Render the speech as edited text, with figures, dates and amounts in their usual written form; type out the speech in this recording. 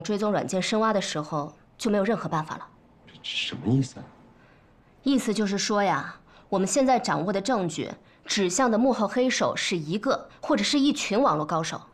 追踪软件深挖的时候就没有任何办法了。 这什么意思啊？ 意思就是说呀，我们现在掌握的证据指向的幕后黑手是一个或者是一群网络高手。